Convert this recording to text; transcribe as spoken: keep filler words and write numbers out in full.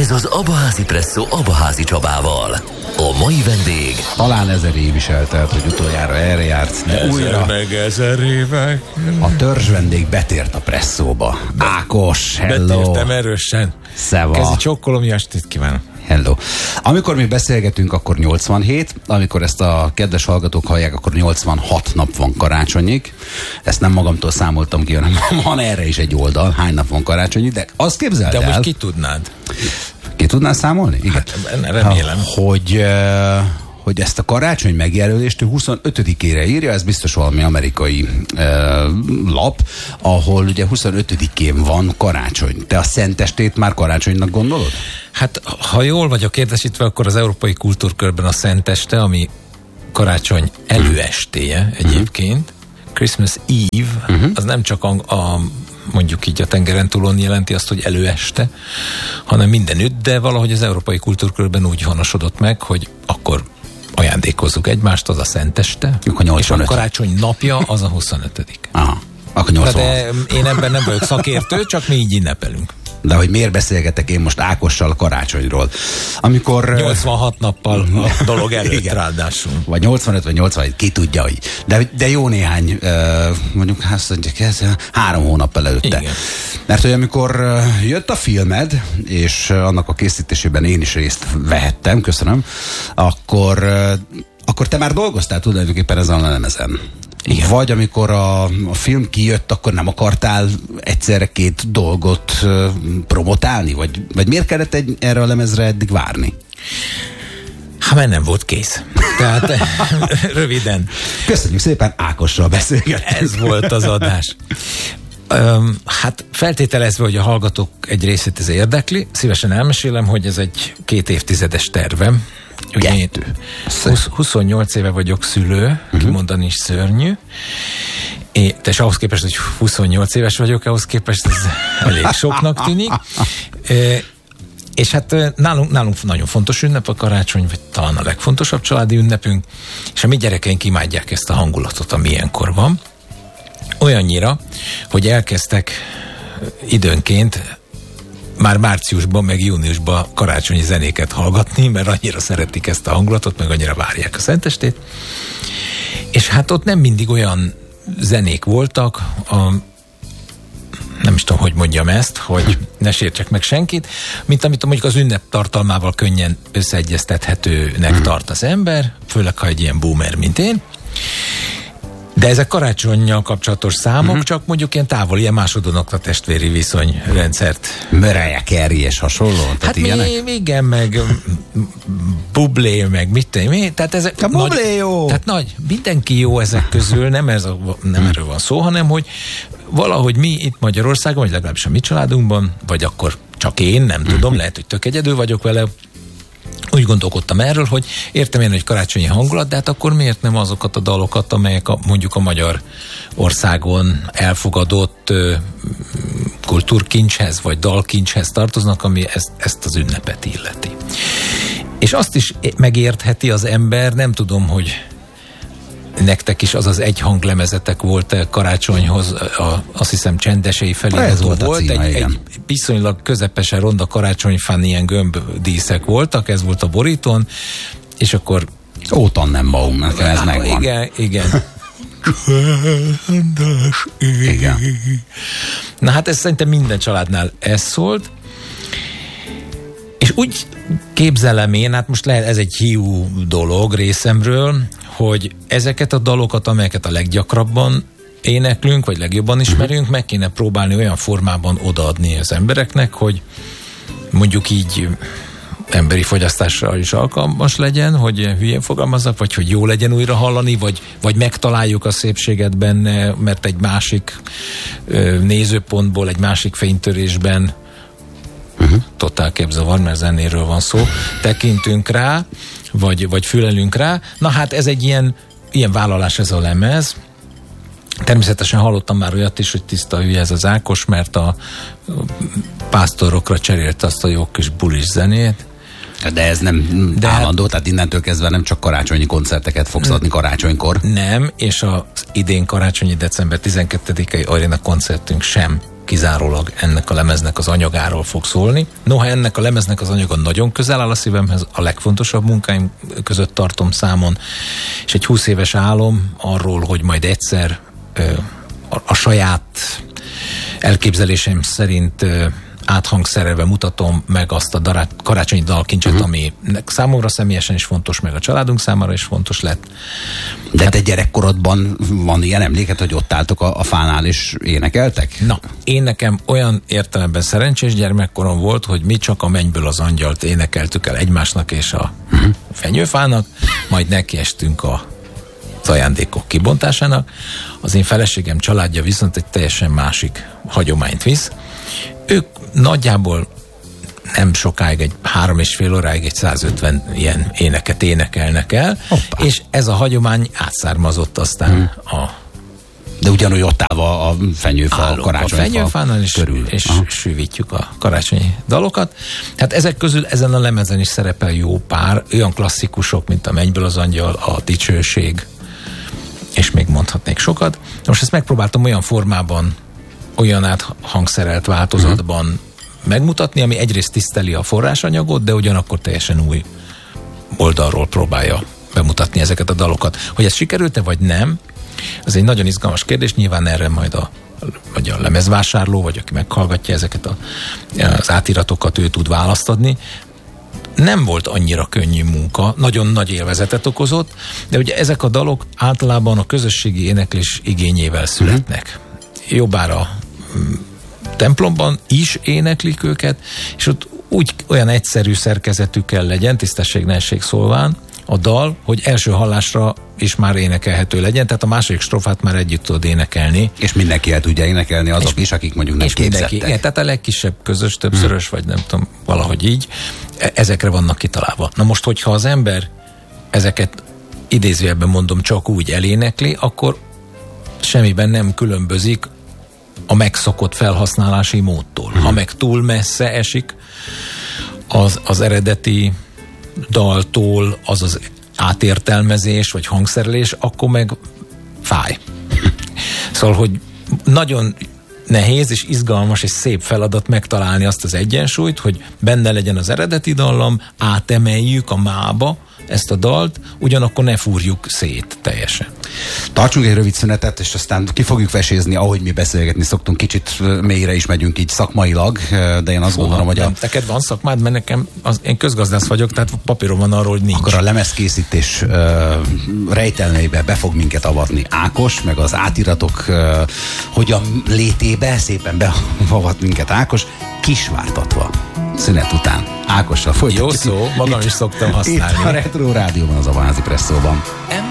Ez az Abaházi Presszó Abaházi Csabával. A mai vendég... Talán ezer év is eltelt, hogy utoljára erre járt, de ezer újra meg ezer évek. a törzs vendég betért a Presszóba. Ákos, hello! Betértem erősen. Szeva! Kezi csokkolom, jó estét kívánok! Hello! Amikor mi beszélgetünk, akkor nyolcvanhét, amikor ezt a kedves hallgatók hallják, akkor nyolcvanhat nap van karácsonyig. Ezt nem magamtól számoltam ki, hanem van erre is egy oldal, hány nap van karácsonyig, de azt képzeld De el... most ki tudnád? Ki tudnál számolni? Igen. Hát, remélem. Hogy... Uh, hogy ezt a karácsony megjelölést ő huszonötödikére írja, ez biztos valami amerikai uh, lap, ahol ugye huszonötödikén van karácsony. Te a szentestét már karácsonynak gondolod? Hát, ha jól vagyok érdesítve, akkor az európai kultúrkörben a szenteste, ami karácsony előestéje egyébként, Christmas Eve, uh-huh. az nem csak a, a mondjuk így a tengeren túlon jelenti azt, hogy előeste, hanem mindenütt, de valahogy az európai kultúrkörben úgy honosodott meg, hogy akkor ajándékozzuk egymást, az a szenteste, és a karácsony napja az a huszonötödik. Aha, akkor nyolcvanhat. De én ebben nem vagyok szakértő, csak mi így ünnepelünk. De hogy miért beszélgetek én most Ákossal a karácsonyról? Amikor... nyolcvanhat nappal a dolog előtt igen. Ráadásul. Vagy nyolcvanöt, vagy nyolcvanöt, ki tudja, hogy. De, de jó néhány, mondjuk azt mondjuk, ez három hónappal előtte. Igen. Mert hogy amikor jött a filmed, és annak a készítésében én is részt vehettem, köszönöm, akkor, akkor te már dolgoztál tulajdonképpen ezen a lemezen. Igen. Vagy amikor a, a film kijött, akkor nem akartál egyszerre két dolgot uh, promotálni? Vagy, vagy miért kellett egy, erre a lemezre eddig várni? Hát mert nem volt kész. Tehát röviden. Köszönjük szépen, Ákossal beszélgettünk. Ez volt az adás. Um, hát feltételezve, hogy a hallgatók egy részét ez érdekli, szívesen elmesélem, hogy ez egy két évtizedes tervem. Ugye én huszonnyolc éve vagyok szülő, uh-huh. kimondani is szörnyű. É, és ahhoz képest, hogy huszonnyolc éves vagyok, ahhoz képest ez elég soknak tűnik. É, és hát nálunk, nálunk nagyon fontos ünnep a karácsony, vagy talán a legfontosabb családi ünnepünk, és a mi gyerekeink imádják ezt a hangulatot, ami ilyenkor van. Olyannyira, hogy elkezdtek időnként már márciusban, meg júniusban karácsonyi zenéket hallgatni, mert annyira szeretik ezt a hangulatot, meg annyira várják a szentestét. És hát ott nem mindig olyan zenék voltak, a, nem is tudom, hogy mondjam ezt, hogy ne sértsek meg senkit, mint amit mondjuk az ünnep tartalmával könnyen összeegyeztethetőnek tart az ember, főleg ha egy ilyen boomer, mint én. De ezek karácsonnyal kapcsolatos számok, uh-huh. csak mondjuk ilyen távol, ilyen másodonokra testvéri viszonyrendszert. Mariah Carey és hasonló? Hát mi, igen, meg Bublé, meg mit tenni. Tehát ezek a Bublé jó! Tehát nagy, mindenki jó ezek közül, nem, ez a, nem erről van szó, hanem hogy valahogy mi itt Magyarországon, vagy legalábbis a mi családunkban, vagy akkor csak én, nem tudom, uh-huh. lehet, hogy tök egyedül vagyok vele, úgy gondolkodtam erről, hogy értem én, hogy karácsonyi hangulat, de hát akkor miért nem azokat a dalokat, amelyek a, mondjuk a magyar országon elfogadott ö, kultúrkincshez, vagy dalkincshez tartoznak, ami ezt, ezt az ünnepet illeti. És azt is megértheti az ember, nem tudom, hogy nektek is az az egy hanglemezetek volt karácsonyhoz, a, azt hiszem Csendesei feliratozó volt, volt címe, egy, egy viszonylag közepesen ronda karácsonyfán ilyen gömbdíszek voltak, ez volt a borítón, és akkor Ótan nem baum, nekem ez megvan. Igen, igen. igen. Na hát ez szerintem minden családnál ez szólt, és úgy képzelem én, hát most lehet ez egy hiú dolog részemről, hogy ezeket a dalokat, amelyeket a leggyakrabban éneklünk, vagy legjobban ismerünk, meg kéne próbálni olyan formában odaadni az embereknek, hogy mondjuk így emberi fogyasztásra is alkalmas legyen, hogy hülyén fogalmazzak, vagy hogy jó legyen újra hallani, vagy, vagy megtaláljuk a szépséget benne, mert egy másik ö, nézőpontból, egy másik fénytörésben uh-huh. totál képzavar, mert zenéről van szó, tekintünk rá, vagy, vagy fülelünk rá. Na hát ez egy ilyen, ilyen vállalás ez a lemez. Természetesen hallottam már olyat is, hogy tiszta hülye ez az Ákos, mert a pásztorokra cserélte azt a jó kis bulis zenét. De ez nem De állandó, hát, tehát innentől kezdve nem csak karácsonyi koncerteket fogsz adni karácsonykor. Nem, és az idén karácsonyi december tizenkettedikei aréna koncertünk sem kizárólag ennek a lemeznek az anyagáról fog szólni. Noha ennek a lemeznek az anyaga nagyon közel áll a szívemhez, a legfontosabb munkáim között tartom számon, és egy húsz éves álom arról, hogy majd egyszer ö, a, a saját elképzelésem szerint ö, áthangszerelve mutatom meg azt a darát, karácsonyi dalkincset, uh-huh. ami számomra személyesen is fontos, meg a családunk számára is fontos lett. De hát, te gyerekkorodban van ilyen emléket, hogy ott álltok a, a fánál és énekeltek? Na, én nekem olyan értelemben szerencsés gyermekkorom volt, hogy mi csak a Mennyből az angyalt énekeltük el egymásnak és a uh-huh. fenyőfának, majd nekiestünk a az ajándékok kibontásának. Az én feleségem családja viszont egy teljesen másik hagyományt visz. Ők nagyjából nem sokáig, egy három és fél óráig egy százötven ilyen éneket énekelnek el, Hoppá. és ez a hagyomány átszármazott aztán hmm. a... De ugyanúgy ott állva a fenyőfa, a karácsonyfa a fenyőfánál és, körül. És Aha. sűvítjük a karácsonyi dalokat. Hát ezek közül ezen a lemezen is szerepel jó pár, olyan klasszikusok, mint a Mennyből az angyal, a Dicsőség, és még mondhatnék sokat. Most ezt megpróbáltam olyan formában, olyan áthangszerelt változatban uh-huh. megmutatni, ami egyrészt tiszteli a forrásanyagot, de ugyanakkor teljesen új oldalról próbálja bemutatni ezeket a dalokat. Hogy ez sikerült-e, vagy nem, ez egy nagyon izgalmas kérdés, nyilván erre majd a, vagy a lemezvásárló, vagy aki meghallgatja ezeket a, az átiratokat, ő tud választ adni. Nem volt annyira könnyű munka, nagyon nagy élvezetet okozott, de ugye ezek a dalok általában a közösségi éneklés igényével születnek. Uh-huh. Jobbára templomban is éneklik őket, és ott úgy olyan egyszerű szerkezetükkel legyen, tisztességnesség szólván, a dal, hogy első hallásra is már énekelhető legyen, tehát a második strofát már együtt tud énekelni. És mindenki el tudja énekelni, azok és, is, akik mondjuk nem képzettek. Igen, tehát a legkisebb közös, többszörös, hmm. vagy nem tudom, valahogy így, ezekre vannak kitalálva. Na most, hogyha az ember ezeket idézőjelben mondom, csak úgy elénekli, akkor semmiben nem különbözik a megszokott felhasználási módtól. Hmm. Ha meg túl messze esik az, az eredeti daltól, az az átértelmezés, vagy hangszerelés, akkor meg fáj. Szóval, hogy nagyon nehéz és izgalmas és szép feladat megtalálni azt az egyensúlyt, hogy benne legyen az eredeti dallam, átemeljük a mába ezt a dalt, ugyanakkor ne fúrjuk szét teljesen. Tartsunk egy rövid szünetet, és aztán ki fogjuk vesézni, ahogy mi beszélgetni szoktunk, kicsit mélyre is megyünk így szakmailag, de én azt Fúha, gondolom, hogy a... Neked van szakmád, mert nekem, az, én közgazdász vagyok, tehát papíron van arról, hogy nincs. Akkor a lemezkészítés uh, rejtelmeibe be fog minket avatni Ákos, meg az átiratok uh, hogyan létébe szépen beavat minket Ákos, kisvártatva. Szünet után Ákossal folytatjuk. Jó szó, magam is szoktam használni. Itt a Retro Rádióban, az Abaházi Presszóban.